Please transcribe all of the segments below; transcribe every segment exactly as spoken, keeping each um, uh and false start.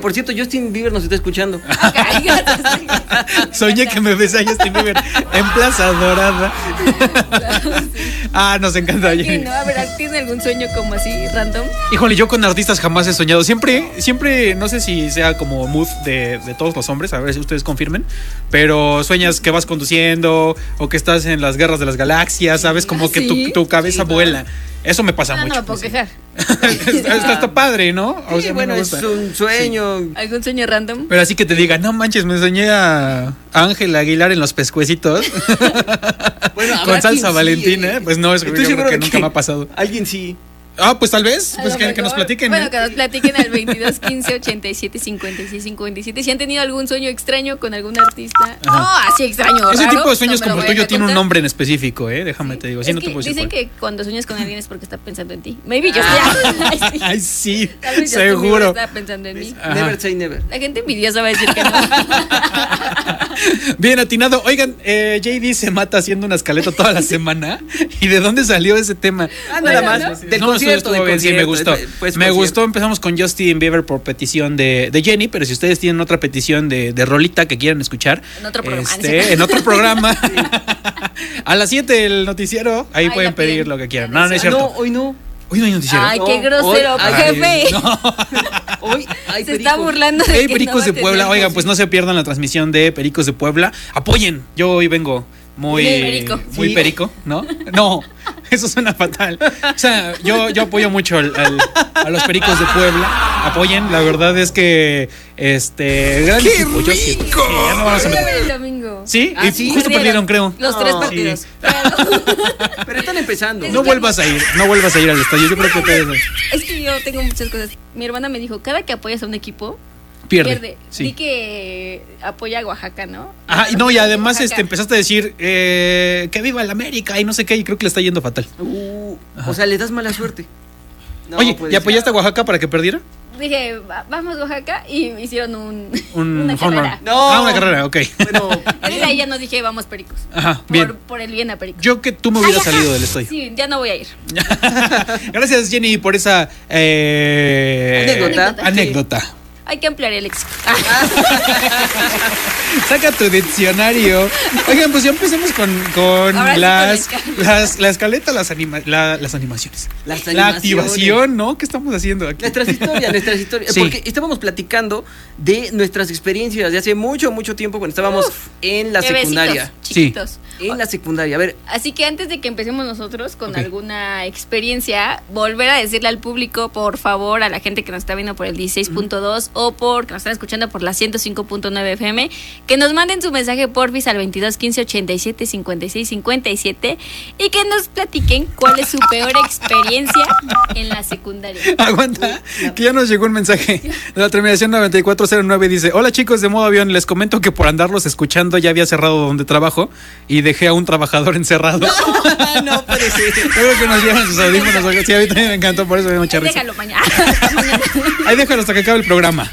por cierto, Justin Bieber nos está escuchando. Soñé que me besé a Justin Bieber en Plaza Dorada. Ah, nos encanta. Okay, no, a ver, ¿tienes algún sueño como así, random? Híjole, yo con artistas jamás he soñado. Siempre, siempre, no sé si sea como mood de, de todos los hombres, a ver si ustedes confirmen, pero sueñas que vas conduciendo o que estás en las guerras de las galaxias, ¿sabes? Como que tu, tu cabeza sí, vuela. Claro. Eso me pasa no, mucho. No me puedo pues, quejar. Sí. está, está padre, ¿no? Sí, o sea, bueno, es un sueño. Sí. ¿Algún sueño random? Pero así que te diga, no manches, me soñé a Ángel Aguilar en los pescuecitos. Bueno, con salsa valentina. Sí, eh. Pues no, es que nunca que me ha pasado. Alguien sí. Ah, pues tal vez, pues que, que nos platiquen. Bueno, que nos platiquen al veintidós quince ochenta y siete cincuenta y seis cincuenta y siete si han tenido algún sueño extraño con algún artista. Ajá. No, así extraño. Ese raro, tipo de sueños no como el tuyo tiene un nombre en en específico, eh, déjame sí. te digo. Es no que te puedo dicen decir que cuando sueñas con alguien es porque está pensando en ti. Maybe yo estoy. Ay, sí, Ay, sí Tal vez seguro. Está pensando en mí. Ajá. Never say never. La gente envidiosa va a decir que no. Bien atinado. Oigan, eh, J D se mata haciendo una escaleta toda la semana. ¿Y de dónde salió ese tema? Ah, nada bueno, más. ¿no? Del no, concierto, del concierto. Sí, me gustó. Pues, me gustó. Empezamos con Justin Bieber por petición de, de Jenny, pero si ustedes tienen otra petición de, de rolita que quieran escuchar, en otro programa, este, en otro programa sí. A las siete el noticiero, ahí Ay, pueden pedir lo que quieran. No, no es cierto. No, hoy no. Hoy no hay noticiero. Ay, qué grosero, hoy, jefe. Ay, no. Hoy hay se está burlando de Hey, que Pericos no de Puebla. Oigan, pues no se pierdan la transmisión de Pericos de Puebla. Apoyen. Yo hoy vengo muy perico. muy sí. perico, ¿no? No, eso suena fatal. O sea, yo, yo apoyo mucho al, al, a los Pericos de Puebla. Apoyen, la verdad es que este gran ¡Qué equipo. rico! Yo sí, sí, ya no vamos a meter. El domingo. Sí, ah, y sí justo perdieron, creo. Los tres partidos. Sí. Pero están empezando. No vuelvas a ir, no vuelvas a ir al estadio. Yo creo que ustedes. Es que yo tengo muchas cosas. Mi hermana me dijo, cada que apoyas a un equipo Pierde. Pierde. Sí. Di que apoya a Oaxaca, ¿no? Ajá, y no, y además este, empezaste a decir eh, que viva el América y no sé qué, y creo que le está yendo fatal. Uh, o sea, le das mala suerte. No, Oye, ¿y apoyaste ser. a Oaxaca para que perdiera? Dije, vamos Oaxaca, y hicieron un, un una carrera. No. Ah, una carrera, ok. Bueno, entonces ahí ya nos dije, vamos Pericos. Ajá, por, bien. Por el bien a Pericos. Yo que tú me hubieras salido del estadio. Sí, ya no voy a ir. Gracias, Jenny, por esa eh, anécdota. anécdota. Sí. Hay que ampliar el léxico. Saca tu diccionario. Oigan, pues ya empecemos con, con las, con las la escaleta, las, anima, la, las animaciones. Las la activación, ¿no? ¿Qué estamos haciendo aquí? Nuestras historias, nuestras historias. Sí. Porque estábamos platicando de nuestras experiencias de hace mucho, mucho tiempo cuando estábamos Uf, en la secundaria. Chiquitos. Sí. En la secundaria. A ver. Así que antes de que empecemos nosotros con okay. alguna experiencia, volver a decirle al público, por favor, a la gente que nos está viendo por el dieciséis punto dos uh-huh. o por que nos están escuchando por la ciento cinco punto nueve F M, que nos manden su mensaje porfis al veintidós quince ochenta y siete cincuenta y seis cincuenta y siete y que nos platiquen cuál es su peor experiencia en la secundaria. Aguanta, que ya nos llegó un mensaje de la terminación noventa y cuatro cero nueve. Dice: hola chicos de modo avión, les comento que por andarlos escuchando ya había cerrado donde trabajo y dejé a un trabajador encerrado. No, no puede ser. Creo que nos llevan sus audífonos. Sí, a mí también me encantó, por eso me mucha risa. Déjalo mañana. Ahí déjalo hasta que acabe el programa.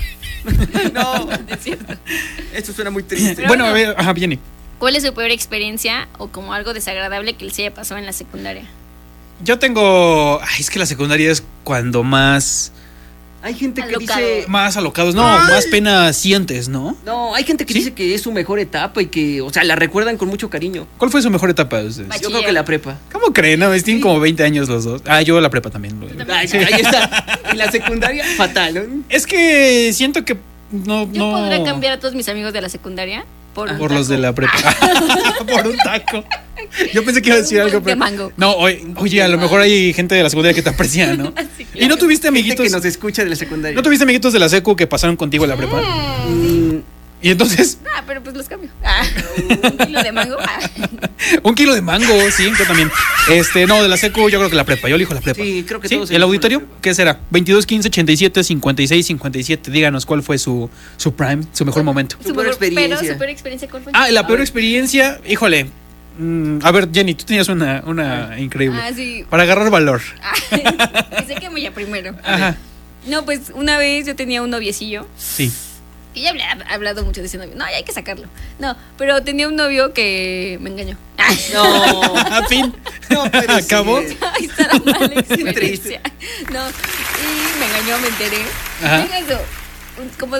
No, es cierto. Esto suena muy triste. Pero bueno, a ver, ajá, Jenny. ¿Cuál es su peor experiencia o como algo desagradable que les haya pasado en la secundaria? Yo tengo... Ay, es que la secundaria es cuando más... Hay gente que Alocado. dice... Más alocados, no, Ay. más pena sientes, ¿no? No, hay gente que ¿Sí? dice que es su mejor etapa y que, o sea, la recuerdan con mucho cariño. ¿Cuál fue su mejor etapa de ustedes? Yo creo que la prepa. ¿Cómo creen? No, tienen sí. como veinte años los dos. Ah, yo la prepa también. Ay, sí. Ahí está. En la secundaria, fatal, ¿no? Es que siento que no... Yo no... podría cambiar a todos mis amigos de la secundaria por, ah, por los de la prepa. Por un taco. Yo pensé que iba a decir algo, pero... De mango. No, oye, oye, a lo mejor hay gente de la secundaria que te aprecia, ¿no? Sí, claro. ¿Y no tuviste amiguitos? Gente que nos escucha de la secundaria. ¿No tuviste amiguitos de la secu que pasaron contigo en la prepa? Mm. ¿Y entonces? Ah, pero pues los cambio. Ah, un kilo de mango. Ah. Un kilo de mango, sí, yo también. Este, no, de la secu yo creo que la prepa. Yo elijo la prepa. Sí, creo que ¿Sí? todos. ¿El auditorio? ¿Qué será? veintidós quince ochenta y siete cincuenta y seis cincuenta y siete. Díganos cuál fue su, su prime, su mejor momento. Su peor experiencia. Pero su peor experiencia, ¿cuál fue? Ah, la peor experiencia, híjole. Mm, a ver, Jenny, tú tenías una, una increíble. Ah, sí. Para agarrar valor. Ah, sé que me ya primero. Ajá. No, pues una vez yo tenía un noviecillo. Sí. Y ya hablé, he hablado mucho de ese novio. No, ya hay que sacarlo. No, pero tenía un novio que me engañó. No, a fin. No, pero acabó. Sí. Ahí está la mala experiencia. No, y me engañó, me enteré. Venga eso. Como